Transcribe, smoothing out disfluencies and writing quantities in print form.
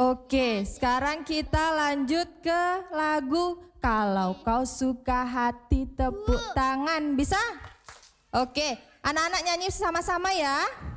Oke, sekarang kita lanjut ke lagu Kalau Kau Suka Hati Tepuk Tangan. Bisa? Oke, anak-anak nyanyi sama-sama ya.